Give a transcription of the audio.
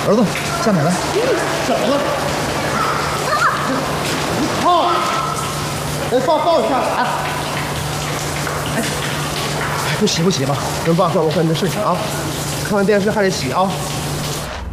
儿子，下奶来。 怎么了？你靠！哎，抱一下来。哎，不洗吧，跟爸说我跟你的事情啊。看完电视还得洗啊。